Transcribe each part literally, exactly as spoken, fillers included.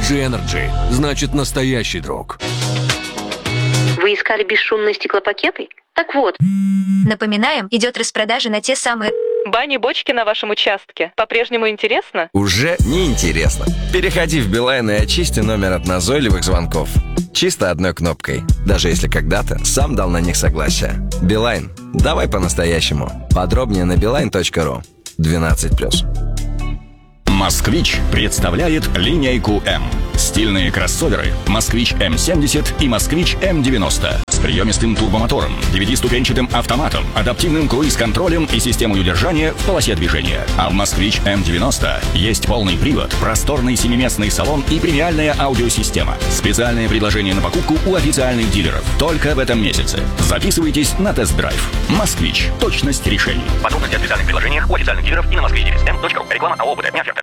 джи Energy. Значит, настоящий друг. Вы искали бесшумные стеклопакеты? Так вот. Напоминаем, идет распродажа на те самые... Бани-бочки на вашем участке. По-прежнему интересно? Уже не интересно. Переходи в Билайн и очисти номер от назойливых звонков. Чисто одной кнопкой. Даже если когда-то сам дал на них согласие. Билайн. Давай по-настоящему. Подробнее на билайн точка ру. двенадцать плюс. «Москвич» представляет линейку М. Стильные кроссоверы «Москвич эм семьдесят» и «Москвич эм девяносто» с приемистым турбомотором, девятиступенчатым автоматом, адаптивным круиз-контролем и системой удержания в полосе движения. А в «Москвич эм девяносто» есть полный привод, просторный семиместный салон и премиальная аудиосистема. Специальное предложение на покупку у официальных дилеров только в этом месяце. Записывайтесь на тест-драйв. «Москвич». Точность решений. Подробности о специальных предложениях у официальных дилеров и на москвич эм точка ру. Реклама АО «БТ». Не оферта.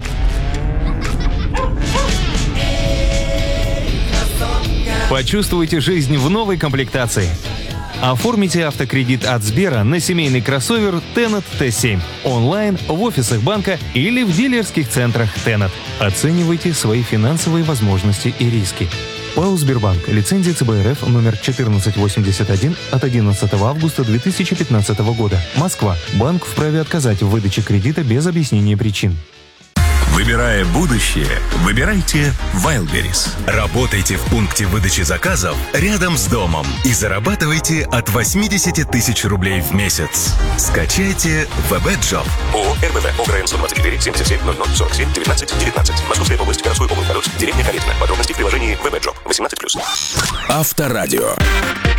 Почувствуйте жизнь в новой комплектации. Оформите автокредит от Сбера на семейный кроссовер Tennet тэ семь онлайн, в офисах банка или в дилерских центрах Tennet. Оценивайте свои финансовые возможности и риски. ПАО «Сбербанк». Лицензия цэ бэ эр эф номер четырнадцать восемьдесят один от одиннадцатого августа две тысячи пятнадцатого года. Москва. Банк вправе отказать в выдаче кредита без объяснения причин. Выбирая будущее, выбирайте Wildberries. Работайте в пункте выдачи заказов рядом с домом и зарабатывайте от восемьдесят тысяч рублей в месяц. Скачайте вэ бэ джоб. ООО эр бэ вэ, ОГРН сто двадцать четыре семьдесят семь ноль ноль сорок семь девятнадцать девятнадцать. Московская область, городской округ Торск, деревня Калитина. Подробности в приложении вэ бэ джоб. восемнадцать плюс. Авторадио.